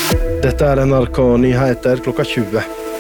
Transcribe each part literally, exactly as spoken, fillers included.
Dette er N R K Nyheter klokka tjue.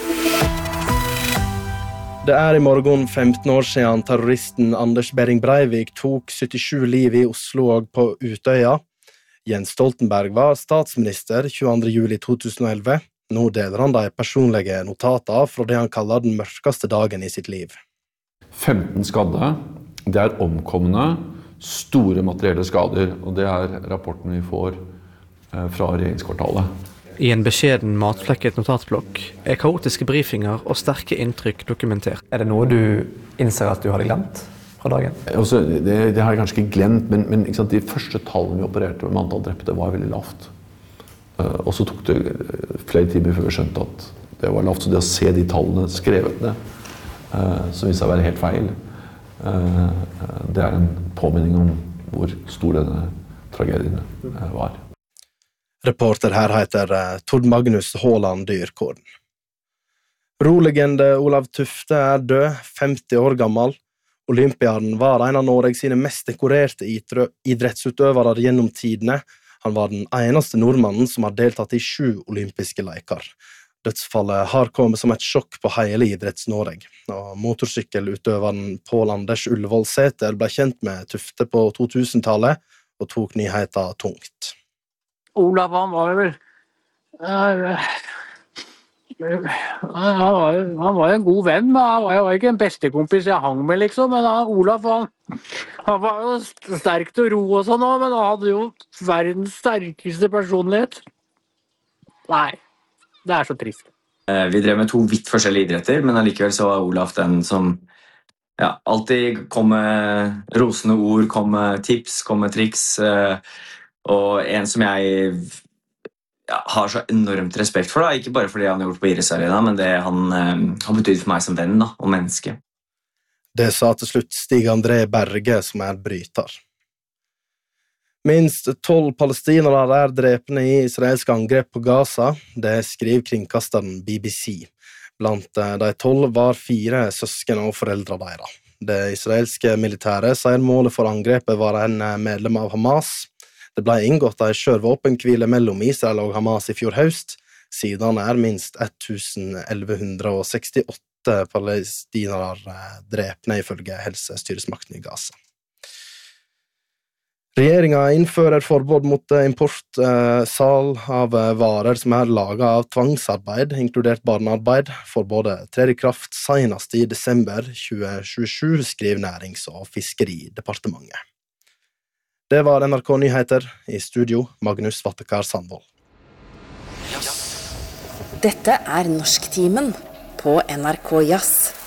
Det er i morgen femten år siden terroristen Anders Behring Breivik tok syttisju liv i Oslo og på Utøya. Jens Stoltenberg var statsminister tjueandre juli to tusen og elleve. Nå deler han de personlige notater fra det han kaller den mørkeste dagen i sitt liv. femten skadde, det er omkomne, store materielle skader, og det er rapporten vi får fra regjeringskvartalet. I en beskjeden matflekket notatblokk er kaotiske briefinger og sterke inntrykk dokumentert. Er det noe du innser at du hadde glemt fra dagen? Altså, det, det har jeg kanskje ikke glemt, men, men ikke sant, de første tallene vi opererte med antall drepte var veldig lavt. Uh, og så tok det flere timer før vi skjønte at det var lavt, så det å se de tallene skrevet ned, uh, som viste seg å være helt feil, uh, det er en påminning om hvor stor denne tragedien uh, var. Reporter her heter Tord Magnus Håland Dyrkorden. Rolegende Olav Tufte er død, femti år gammel. Olympiaden var en av Norge sine mest dekorerte idrettsutøvere gjennom tidene. Han var den eneste nordmannen som har deltatt i sju olympiske leker. Dødsfallet har kommet som et sjokk på hele idretts-Norge. Og motorsykkelutøveren Pål Anders Ullevål-Sæter ble kjent med Tufte på to tusen-tallet og tok nyheter tungt. Olav, han var vel uh, han, var, han var en god venn, men han var jo ikke en bestekompis jeg hang med, liksom. Men han, Olav, han, han var jo sterk til å ro og sånn, men han hadde jo verdens sterkeste personlighet. Nei, det er så trist. Vi drev med to vidt forskjellige idretter, men allikevel så var Olav den som ja, alltid kom med rosende ord, kom med tips, kom med triks, uh, og en som jeg ja, har så enormt respekt for, da. Ikke bare fordi han har gjort på idrettsarena, men det han eh, har betydd for meg som venn da, og menneske. Det sa til slutt Stig André Berge, som er bryter. Minst tolv palestinere er drepne i israelske angrep på Gaza, det skriver kringkasteren B B C. Blant de tolv var fire søsken og foreldre deres. Det israelske militæret sier målet for angrepet var en medlem av Hamas. Det ble inngått en skjørvåpenhvile mellom Israel og Hamas i fjor høst. Siden er minst elleve hundre sekstiåtte palestinere drepne ifølge helsestyresmakten i Gaza. Regjeringen innfører forbud mot import, eh, salg av varer som er laget av tvangsarbeid, inkludert barnearbeid. Forbudet trer i kraft senest i desember tjue tjuesju, skriver Nærings- og Fiskeridepartementet. Det var N R K Nyheter, i studio Magnus Vattekar Sandvold. Dette er Norsktimen på N R K Jazz.